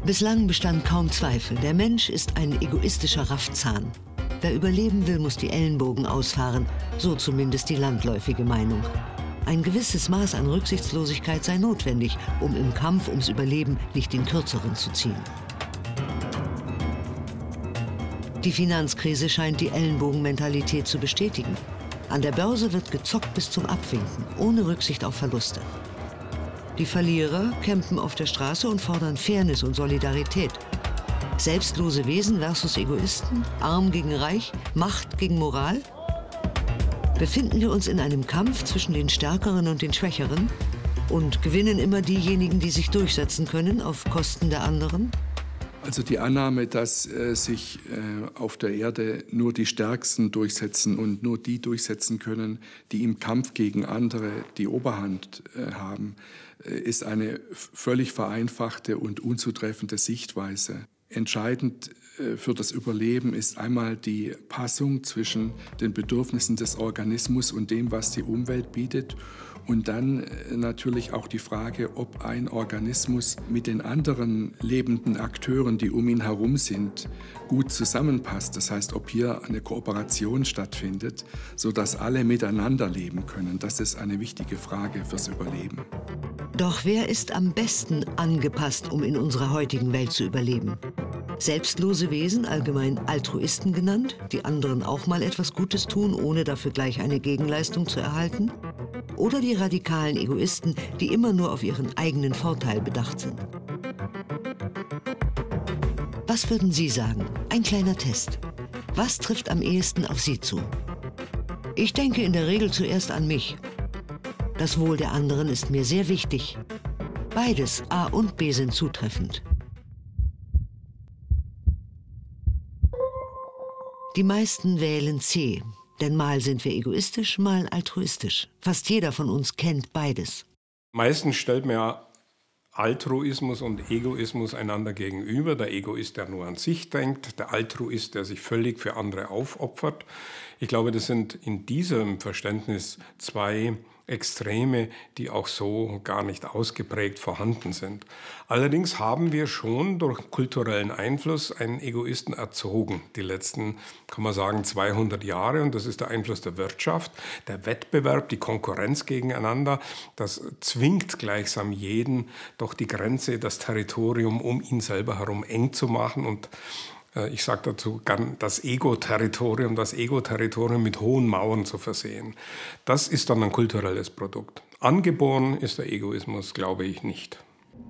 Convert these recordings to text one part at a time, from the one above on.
Bislang bestand kaum Zweifel, der Mensch ist ein egoistischer Raffzahn. Wer überleben will, muss die Ellenbogen ausfahren, so zumindest die landläufige Meinung. Ein gewisses Maß an Rücksichtslosigkeit sei notwendig, um im Kampf ums Überleben nicht den Kürzeren zu ziehen. Die Finanzkrise scheint die Ellenbogenmentalität zu bestätigen. An der Börse wird gezockt bis zum Abwinken, ohne Rücksicht auf Verluste. Die Verlierer campen auf der Straße und fordern Fairness und Solidarität. Selbstlose Wesen versus Egoisten, Arm gegen Reich, Macht gegen Moral? Befinden wir uns in einem Kampf zwischen den Stärkeren und den Schwächeren? Und gewinnen immer diejenigen, die sich durchsetzen können, auf Kosten der anderen? Also die Annahme, dass sich auf der Erde nur die Stärksten durchsetzen und nur die durchsetzen können, die im Kampf gegen andere die Oberhand haben, ist eine völlig vereinfachte und unzutreffende Sichtweise. Entscheidend für das Überleben ist einmal die Passung zwischen den Bedürfnissen des Organismus und dem, was die Umwelt bietet. Und dann natürlich auch die Frage, ob ein Organismus mit den anderen lebenden Akteuren, die um ihn herum sind, gut zusammenpasst. Das heißt, ob hier eine Kooperation stattfindet, sodass alle miteinander leben können. Das ist eine wichtige Frage fürs Überleben. Doch wer ist am besten angepasst, um in unserer heutigen Welt zu überleben? Selbstlose Wesen, allgemein Altruisten genannt, die anderen auch mal etwas Gutes tun, ohne dafür gleich eine Gegenleistung zu erhalten? Oder die radikalen Egoisten, die immer nur auf ihren eigenen Vorteil bedacht sind? Was würden Sie sagen? Ein kleiner Test. Was trifft am ehesten auf Sie zu? Ich denke in der Regel zuerst an mich. Das Wohl der anderen ist mir sehr wichtig. Beides, A und B, sind zutreffend. Die meisten wählen C, denn mal sind wir egoistisch, mal altruistisch. Fast jeder von uns kennt beides. Meistens stellt man ja Altruismus und Egoismus einander gegenüber. Der Egoist, der nur an sich denkt, der Altruist, der sich völlig für andere aufopfert. Ich glaube, das sind in diesem Verständnis zwei Extreme, die auch so gar nicht ausgeprägt vorhanden sind. Allerdings haben wir schon durch kulturellen Einfluss einen Egoisten erzogen, die letzten, kann man sagen, 200 Jahre. Und das ist der Einfluss der Wirtschaft, der Wettbewerb, die Konkurrenz gegeneinander. Das zwingt gleichsam jeden, doch die Grenze, das Territorium um ihn selber herum eng zu machen. Und ich sage dazu gern das Ego-Territorium mit hohen Mauern zu versehen. Das ist dann ein kulturelles Produkt. Angeboren ist der Egoismus, glaube ich, nicht.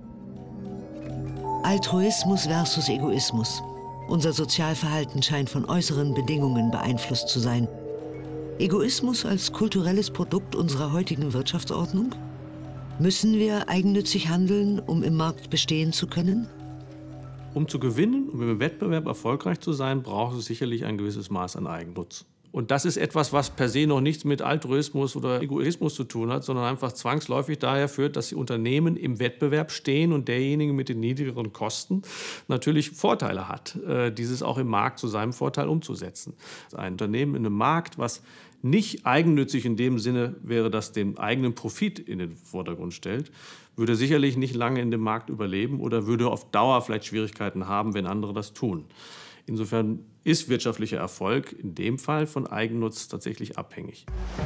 Altruismus versus Egoismus. Unser Sozialverhalten scheint von äußeren Bedingungen beeinflusst zu sein. Egoismus als kulturelles Produkt unserer heutigen Wirtschaftsordnung? Müssen wir eigennützig handeln, um im Markt bestehen zu können? Um zu gewinnen, um im Wettbewerb erfolgreich zu sein, braucht es sicherlich ein gewisses Maß an Eigennutz. Und das ist etwas, was per se noch nichts mit Altruismus oder Egoismus zu tun hat, sondern einfach zwangsläufig daher führt, dass die Unternehmen im Wettbewerb stehen und derjenige mit den niedrigeren Kosten natürlich Vorteile hat, dieses auch im Markt zu seinem Vorteil umzusetzen. Ein Unternehmen in einem Markt, was nicht eigennützig in dem Sinne wäre, dass den eigenen Profit in den Vordergrund stellt, würde sicherlich nicht lange in dem Markt überleben oder würde auf Dauer vielleicht Schwierigkeiten haben, wenn andere das tun. Insofern ist wirtschaftlicher Erfolg in dem Fall von Eigennutz tatsächlich abhängig.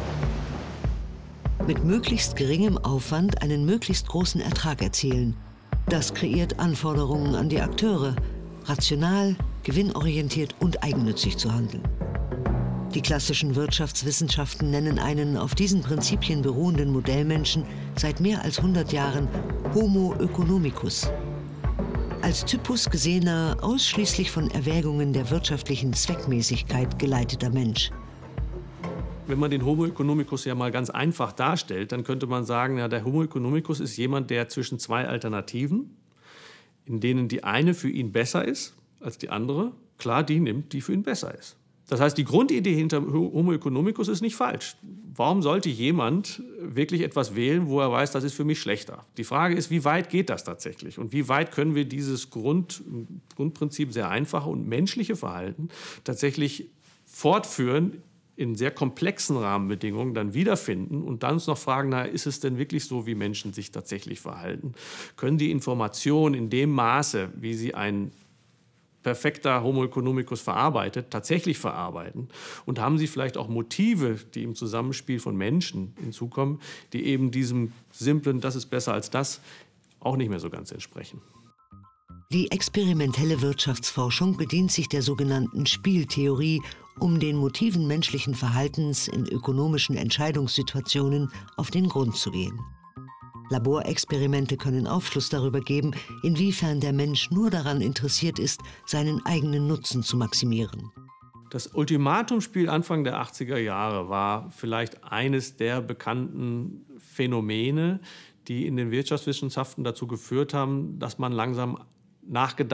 Mit möglichst geringem Aufwand einen möglichst großen Ertrag erzielen. Das kreiert Anforderungen an die Akteure, rational, gewinnorientiert und eigennützig zu handeln. Die klassischen Wirtschaftswissenschaften nennen einen auf diesen Prinzipien beruhenden Modellmenschen seit mehr als 100 Jahren Homo economicus. Als Typus gesehener, ausschließlich von Erwägungen der wirtschaftlichen Zweckmäßigkeit geleiteter Mensch. Wenn man den Homo economicus ja mal ganz einfach darstellt, dann könnte man sagen, ja, der Homo economicus ist jemand, der zwischen zwei Alternativen, in denen die eine für ihn besser ist als die andere, klar die nimmt, die für ihn besser ist. Das heißt, die Grundidee hinter Homo economicus ist nicht falsch. Warum sollte jemand wirklich etwas wählen, wo er weiß, das ist für mich schlechter? Die Frage ist, wie weit geht das tatsächlich? Und wie weit können wir dieses Grundprinzip sehr einfache und menschliche Verhalten tatsächlich fortführen in sehr komplexen Rahmenbedingungen dann wiederfinden und dann uns noch fragen, na, ist es denn wirklich so, wie Menschen sich tatsächlich verhalten? Können die Informationen in dem Maße, wie sie ein perfekter Homo economicus verarbeitet, tatsächlich verarbeiten? Und haben sie vielleicht auch Motive, die im Zusammenspiel von Menschen hinzukommen, die eben diesem simplen, das ist besser als das, auch nicht mehr so ganz entsprechen? Die experimentelle Wirtschaftsforschung bedient sich der sogenannten Spieltheorie, um den Motiven menschlichen Verhaltens in ökonomischen Entscheidungssituationen auf den Grund zu gehen. Laborexperimente können Aufschluss darüber geben, inwiefern der Mensch nur daran interessiert ist, seinen eigenen Nutzen zu maximieren. Das Ultimatumspiel Anfang der 80er Jahre war vielleicht eines der bekannten Phänomene, die in den Wirtschaftswissenschaften dazu geführt haben, dass man langsam nachgedacht